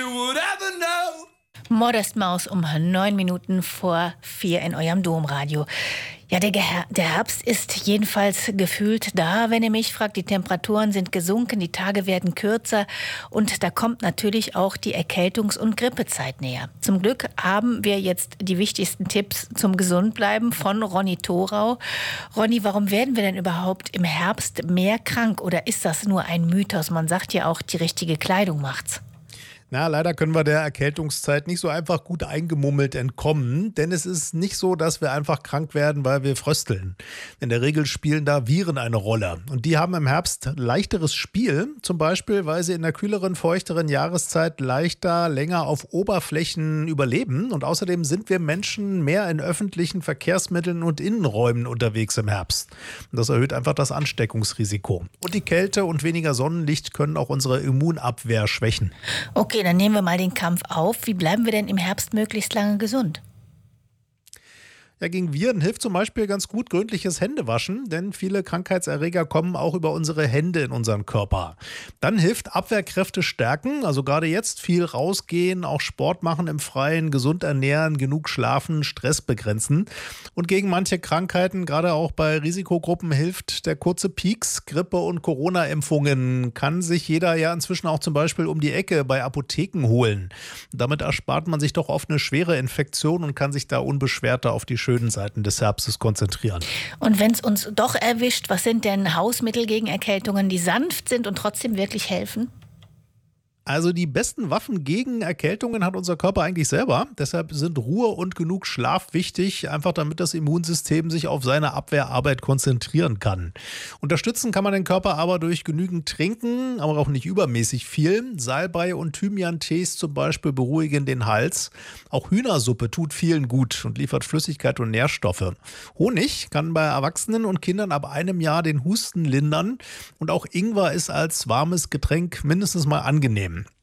would ever know. Modest Maus um 4:09 in eurem Domradio. Ja, der Herbst ist jedenfalls gefühlt da, wenn ihr mich fragt. Die Temperaturen sind gesunken, die Tage werden kürzer und da kommt natürlich auch die Erkältungs- und Grippezeit näher. Zum Glück haben wir jetzt die wichtigsten Tipps zum Gesundbleiben von Ronny Thorau. Ronny, warum werden wir denn überhaupt im Herbst mehr krank oder ist das nur ein Mythos? Man sagt ja auch, die richtige Kleidung macht's. Na, leider können wir der Erkältungszeit nicht so einfach gut eingemummelt entkommen, denn es ist nicht so, dass wir einfach krank werden, weil wir frösteln. In der Regel spielen da Viren eine Rolle und die haben im Herbst leichteres Spiel, zum Beispiel, weil sie in der kühleren, feuchteren Jahreszeit leichter, länger auf Oberflächen überleben und außerdem sind wir Menschen mehr in öffentlichen Verkehrsmitteln und Innenräumen unterwegs im Herbst. Und das erhöht einfach das Ansteckungsrisiko. Und die Kälte und weniger Sonnenlicht können auch unsere Immunabwehr schwächen. Okay, dann nehmen wir mal den Kampf auf. Wie bleiben wir denn im Herbst möglichst lange gesund? Ja, gegen Viren hilft zum Beispiel ganz gut gründliches Händewaschen, denn viele Krankheitserreger kommen auch über unsere Hände in unseren Körper. Dann hilft Abwehrkräfte stärken, also gerade jetzt viel rausgehen, auch Sport machen im Freien, gesund ernähren, genug schlafen, Stress begrenzen. Und gegen manche Krankheiten, gerade auch bei Risikogruppen, hilft der kurze Pieks. Grippe- und Corona-Impfungen kann sich jeder ja inzwischen auch zum Beispiel um die Ecke bei Apotheken holen. Damit erspart man sich doch oft eine schwere Infektion und kann sich da unbeschwerter auf die schönen Seiten des Herbstes konzentrieren. Und wenn es uns doch erwischt, was sind denn Hausmittel gegen Erkältungen, die sanft sind und trotzdem wirklich helfen? Also die besten Waffen gegen Erkältungen hat unser Körper eigentlich selber. Deshalb sind Ruhe und genug Schlaf wichtig, einfach damit das Immunsystem sich auf seine Abwehrarbeit konzentrieren kann. Unterstützen kann man den Körper aber durch genügend Trinken, aber auch nicht übermäßig viel. Salbei und Thymian-Tees zum Beispiel beruhigen den Hals. Auch Hühnersuppe tut vielen gut und liefert Flüssigkeit und Nährstoffe. Honig kann bei Erwachsenen und Kindern ab 1 Jahr den Husten lindern. Und auch Ingwer ist als warmes Getränk mindestens mal angenehm.